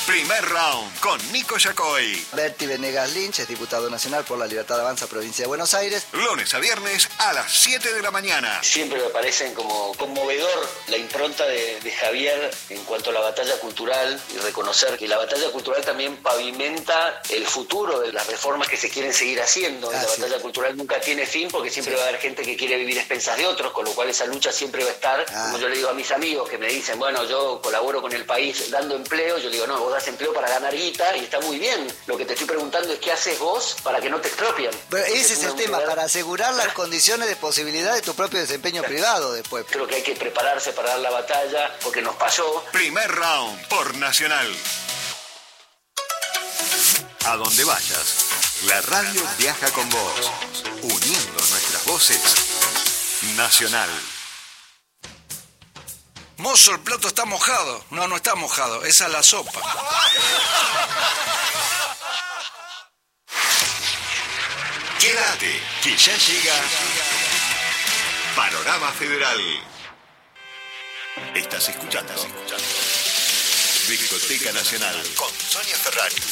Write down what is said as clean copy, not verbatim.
Primer Round con Nico Yacoy. Berti Venegas Lynch es diputado nacional por la Libertad Avanza, provincia de Buenos Aires. Lunes a viernes a las 7 de la mañana. Siempre me parecen como conmovedor la impronta de Javier en cuanto a la batalla cultural y reconocer que la batalla cultural también pavimenta el futuro de las reformas que se quieren seguir haciendo. La batalla cultural nunca tiene fin porque siempre va a haber gente que quiere vivir a expensas de otros, con lo cual esa lucha siempre va a estar. Como yo le digo a mis amigos que me dicen, bueno, yo colaboro con el país dando empleo, yo digo, no, vos das empleo para ganar guita y está muy bien. Lo que te estoy preguntando es qué haces vos para que no te expropien. Pero ese es el tema, para asegurar las condiciones de posibilidad de tu propio desempeño privado después. Creo que hay que prepararse para dar la batalla porque nos pasó. Primer Round por Nacional. A donde vayas, la radio viaja con vos, uniendo nuestras voces. Nacional. Mozo, el plato está mojado. No está mojado, esa es la sopa. Quédate, que ya llega Panorama Federal. Estás escuchando Discoteca Nacional con Sonia Ferrari.